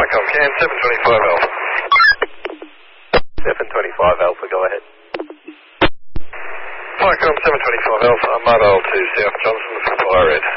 Viacom, can 725 Alpha. 725 Alpha, go ahead. Viacom, 725 Alpha, Mud Isle to South Johnson for Fire Red.